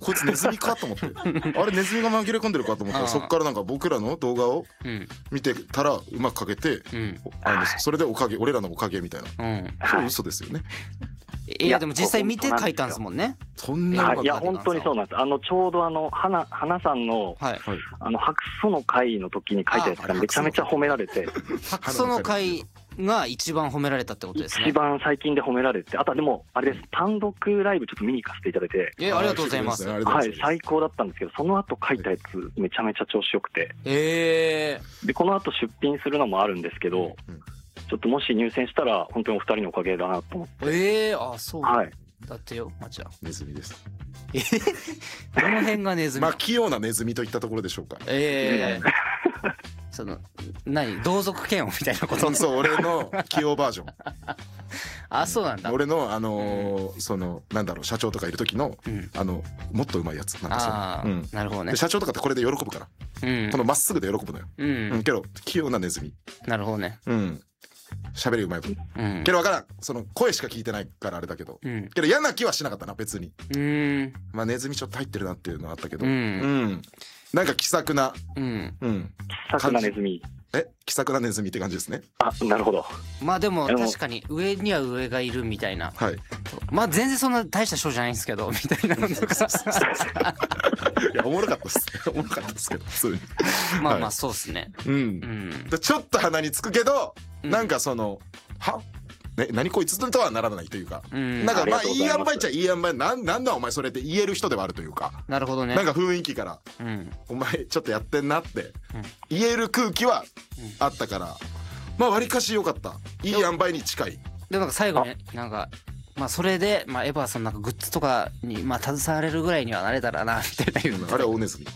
こいつネズミかと思ってあれネズミが紛れ込んでるかと思ったらそっからなんか僕らの動画を見てたらうまく描けて、それで俺らのおかげみたいな、それ嘘ですよね。 いやでも実際見て描いたんですもんね。 そんな。 いや本当にそうなんです。ちょうど花さんの白素の会の時に書いたやつがめちゃめちゃ褒められて、 白素の会が一番褒められたってことですね。 一番最近で褒められて、あとはでもあれです、単独ライブちょっと見に行かせていただいて、 ありがとうございます。 はい、最高だったんですけど、その後書いたやつめちゃめちゃ調子よくて、でこの後出品するのもあるんですけど、ちょっともし入選したら本当にお二人のおかげだなと思って。 あ、そう。 はい。 だってよ、まちゃん。 ネズミです。 どの辺がネズミ？ まあ器用なネズミといったところでしょうか。 その同族嫌悪みたいなこと。 そう、俺の器用バージョン。 あ、そうなんだ。 俺のそのなんだろう、社長とかいる時のもっと上手いやつなんですよ。 なるほどね。 社長とかってこれで喜ぶから。このまっすぐで喜ぶのよ。けど器用なネズミ。 なるほどね。 喋りうまい分、けど分からん、その声しか聞いてないからあれだけど、けど嫌な気はしなかったな別に。まあネズミちょっと入ってるなっていうのはあったけど、なんか気さくな、 気さくなネズミ。 気さくなネズミって感じですね。 あ、なるほど。 まあでも確かに上には上がいるみたいな。まあ全然そんな大したショーじゃないんですけどみたいなのとか。 いやおもろかったっす。おもろかったっすけど普通に。 まあまあそうっすね。 ちょっと鼻につくけど、なんかその何こいつとはならないというか、なんかまあいい塩梅っちゃいい塩梅、なんだお前それって言える人ではあるというか。 なるほどね。 なんか雰囲気からお前ちょっとやってんなって言える空気はあったから、まあわりかし良かった。いい塩梅に近い。 でもなんか最後になんかまあそれでエヴァさんなんかグッズとかに携われるぐらいにはなれたらなみたいな言うの。 あれは大ネズミ。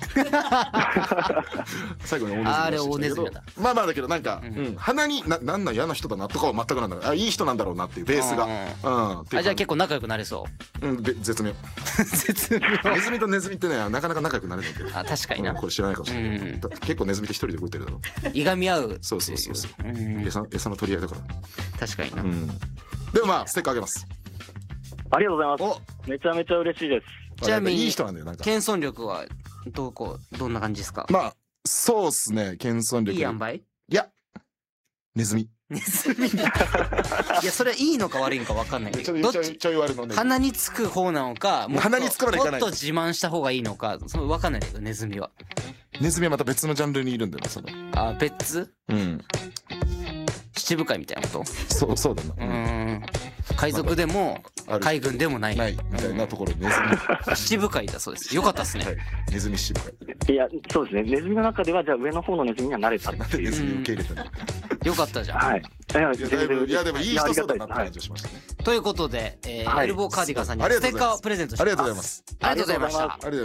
最後に大ネズミ。あれ大ネズミだ。まあまあだけどなんか鼻になんなん嫌な人だなとかは全くなんだ。いい人なんだろうなっていうベースが。 じゃあ結構仲良くなれそう。 絶妙。絶妙。ネズミとネズミってねなかなか仲良くなれないけど。 確かにな。 これ知らないかもしれない。結構ネズミって一人で動いてるだろう。 いがみ合う。 そう。餌の取り合いだから。 確かにな。 でもまあステッカーあげます。 ありがとうございます。めちゃめちゃ嬉しいです。 ちなみにいい人なんだよ。なんか謙遜力はどんな感じですか？ まあそうっすね、謙遜力。 いい塩梅？ いやネズミ。 ネズミ。いやそれはいいのか悪いのか分かんないけど、どっち鼻につく方なのか、もっと自慢した方がいいのか、その分かんないけど、ネズミはまた別のジャンルにいるんだよな、その。 別？七部会みたいなこと？ そうだな。 海賊でも海軍でもないみたいなところにネズミ。七部会だそうです。よかったっすね。 ネズミ七部会。いやそうですね。ネズミの中ではじゃあ上の方のネズミには慣れたっていう。 ネズミ受け入れたね。 よかったじゃん。 はい。 いやでもいい人そうだなって感じがしましたね。 ということでエルボーカーディガンさんにステッカーをプレゼントします。 ありがとうございます。 ありがとうございました。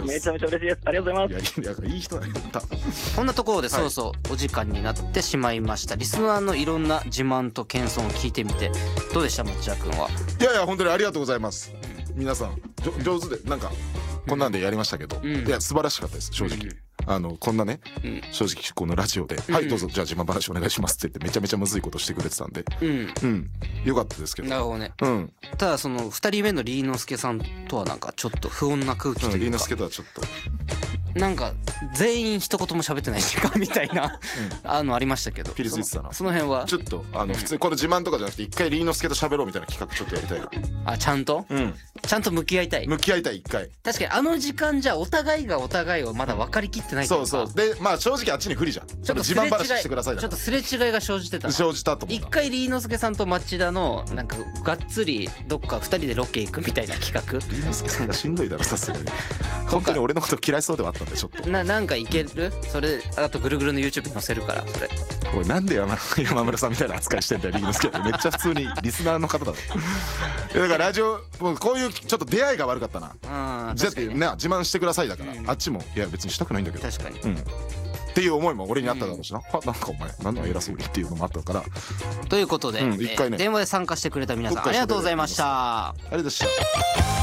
めちゃめちゃ嬉しいです。ありがとうございます。 いい人だよ。 こんなところでそろそろお時間になってしまいました。リスナーのいろんな自慢と謙遜を聞いてみてどうでした、松也くんは？ いや本当にありがとうございます。皆さん上手でなんかこんなんでやりましたけど、いや素晴らしかったです正直。こんなね、正直このラジオで「はいどうぞじゃあ自慢話お願いします」って言ってめちゃめちゃむずいことしてくれてたんで、よかったですけど。 なるほどね。ただその2人目のリーノスケさんとはなんかちょっと不穏な空気というか、 リーノスケとはちょっとなんか全員一言も喋ってない時間みたいなありましたけど、 ピリついてたな。 その辺はちょっと普通にこの自慢とかじゃなくて一回リーノスケと喋ろうみたいな企画ちょっとやりたいな。 ちゃんとちゃんと向き合いたい一回。 確かに時間じゃお互いがお互いをまだ分かりきってないというか。 そうでまあ正直あっちに不利じゃん。ちょっと自慢話してください。 ちょっとすれ違いが生じてたと思う。 一回リーノスケさんと町田のなんかがっつりどっか2人でロケ行くみたいな企画。 リーノスケさんがしんどいだろさすがに。本当に俺のこと嫌いそうではあったんでちょっとなんかいける？それあとぐるぐるの YouTube に載せるからそれ。 おいなんで山村さんみたいな扱いしてんだよリーノスケって。めっちゃ普通にリスナーの方だろ。だからラジオもうこういうちょっと出会いが悪かったな。じゃあ自慢してくださいだから、あっちもいや別にしたくないんだけど確かに、 っていう思いも俺にあっただろうしな。なんかお前なんだ偉そうにっていうのもあったから。 ということで、 一回ね電話で参加してくれた皆さんありがとうございました。 ありがとうございました。